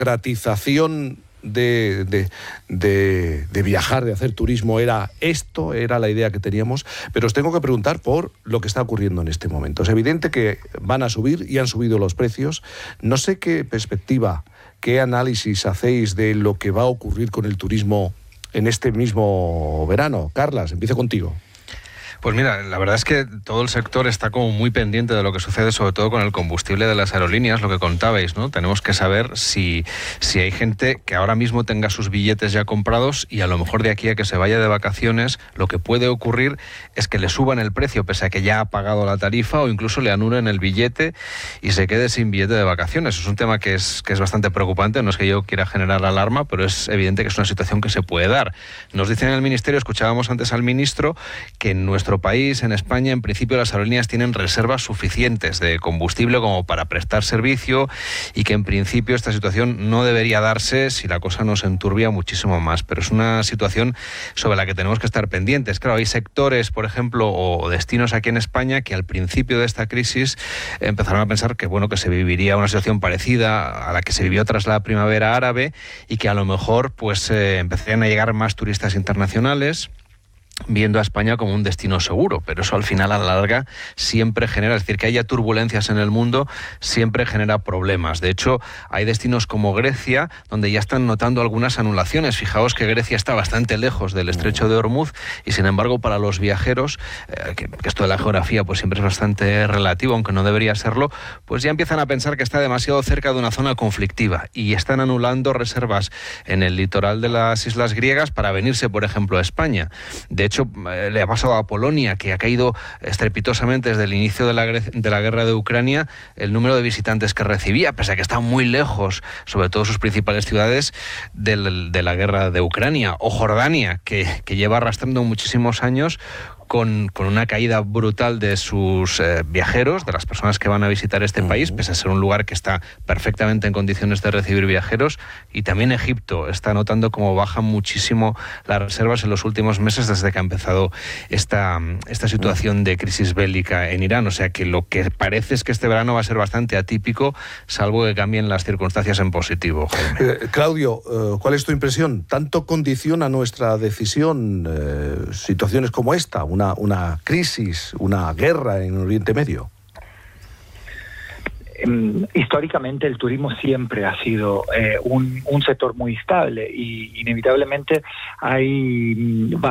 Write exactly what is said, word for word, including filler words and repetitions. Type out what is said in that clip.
democratización de, de, de, de viajar, de hacer turismo, era esto, era la idea que teníamos, pero os tengo que preguntar por lo que está ocurriendo en este momento. Es evidente que van a subir y han subido los precios. No sé qué perspectiva, qué análisis hacéis de lo que va a ocurrir con el turismo en este mismo verano. Carlas, empiezo contigo. Pues mira, la verdad es que todo el sector está como muy pendiente de lo que sucede, sobre todo con el combustible de las aerolíneas, lo que contabais, ¿no? Tenemos que saber si, si hay gente que ahora mismo tenga sus billetes ya comprados y a lo mejor de aquí a que se vaya de vacaciones, lo que puede ocurrir es que le suban el precio pese a que ya ha pagado la tarifa o incluso le anulen el billete y se quede sin billete de vacaciones. Es un tema que es, que es bastante preocupante, no es que yo quiera generar alarma, pero es evidente que es una situación que se puede dar. Nos dicen en el Ministerio, escuchábamos antes al ministro, que en nuestro país, en España, en principio las aerolíneas tienen reservas suficientes de combustible como para prestar servicio y que en principio esta situación no debería darse si la cosa no se enturbia muchísimo más, pero es una situación sobre la que tenemos que estar pendientes. Claro, hay sectores, por ejemplo, o destinos aquí en España que al principio de esta crisis empezaron a pensar que bueno, que se viviría una situación parecida a la que se vivió tras la primavera árabe y que a lo mejor pues eh, empezarían a llegar más turistas internacionales, viendo a España como un destino seguro, pero eso al final a la larga siempre genera, es decir, que haya turbulencias en el mundo siempre genera problemas. De hecho, hay destinos como Grecia donde ya están notando algunas anulaciones. Fijaos que Grecia está bastante lejos del estrecho de Ormuz y sin embargo para los viajeros, eh, que, que esto de la geografía pues siempre es bastante relativo, aunque no debería serlo, pues ya empiezan a pensar que está demasiado cerca de una zona conflictiva y están anulando reservas en el litoral de las islas griegas para venirse, por ejemplo, a España. De hecho, le ha pasado a Polonia, que ha caído estrepitosamente desde el inicio de la, de la guerra de Ucrania el número de visitantes que recibía, pese a que está muy lejos, sobre todo sus principales ciudades, del, de la guerra de Ucrania. O Jordania, que, que lleva arrastrando muchísimos años Con, con una caída brutal de sus eh, viajeros, de las personas que van a visitar este uh-huh. país, pese a ser un lugar que está perfectamente en condiciones de recibir viajeros. Y también Egipto está notando cómo bajan muchísimo las reservas en los últimos meses desde que ha empezado esta, esta situación de crisis bélica en Irán. O sea que lo que parece es que este verano va a ser bastante atípico, salvo que cambien las circunstancias en positivo. Eh, Claudio, eh, ¿cuál es tu impresión? ¿Tanto condiciona nuestra decisión eh, situaciones como esta? Una Una, una crisis, una guerra en Oriente Medio? Históricamente el turismo siempre ha sido eh, un, un sector muy estable y inevitablemente hay